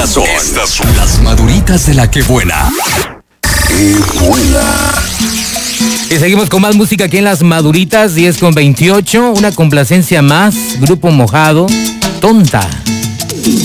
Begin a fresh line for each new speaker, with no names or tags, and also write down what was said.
Estas son las maduritas de la que buena. ¡Qué buena!
Y seguimos con más música aquí en Las Maduritas, 10:28. Una complacencia más. Grupo Mojado. Tonta.